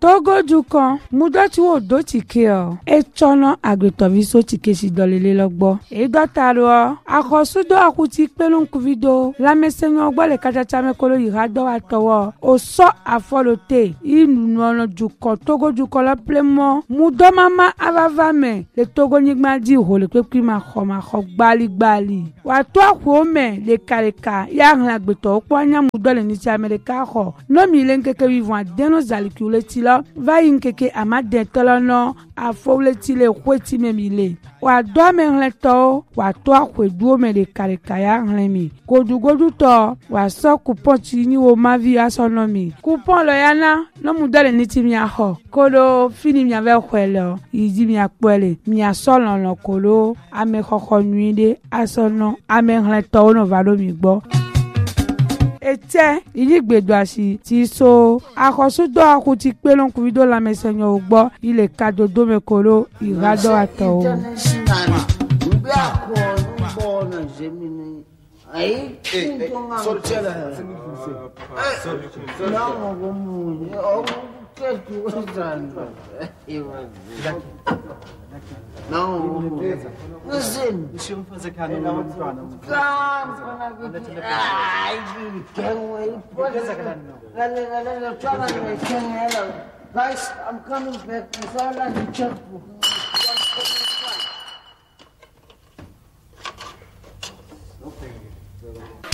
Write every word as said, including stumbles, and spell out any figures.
Togo Dukan mudoti wo do tike o e chono agretoviso tike si dolele logbo e dotaro akosudo akuti pelun kuvido la mesenyo gbo le kachacha mekolo irado atowo o so afolote inu ono Dukan Togo Dukan la plemo mudo mama avavame le Togo nigma di ho le pepi ma kho ma kho gbali gbali wa to akwo me le kaleka ya ran agbeto opo anya mudo le ni ti America kho no mi le nkeke vivant deno zalikule ti lo va yinkeke amade tolono afowleti le kweti memile wa do me nleto wa to akwedu me le kaleka ya nlemi godugodu to wa so coupon ti ni wo mavi asonomi coupon lo yana no mudo le ni ti mi aho kolo fini mi ave kwelo yidi mi akpele mi asolo lo kolo ame khokho nuide asono ame nleto no valo mi gbo ete iligbedo asi ti so akosudo akuti pelon kuvido la mesenyo ogbo ile kadodo mekolo irado ato mbi akọ ngbo na jemini ai kuntonga sorchela sorry na mo mu o ke tu zanda não listen deixa eu fazer cara no microfone ai quem é pode galera galera chama me quem é guys I'm coming back. It's all like a checkbook.